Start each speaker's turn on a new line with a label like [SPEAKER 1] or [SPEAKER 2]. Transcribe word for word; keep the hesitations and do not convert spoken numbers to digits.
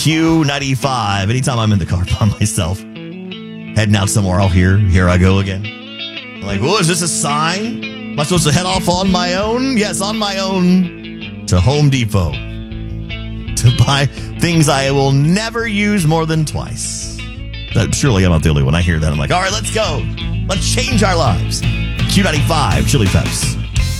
[SPEAKER 1] Q ninety-five. Anytime I'm in the car by myself, heading out somewhere, I'll hear, here I go again. I'm like, oh, is this a sign? Am I supposed to head off on my own? Yes, on my own to Home Depot to buy things I will never use more than twice. That, surely I'm not the only one. I hear that. I'm like, all right, let's go. Let's change our lives. Q ninety-five, Chili Peps.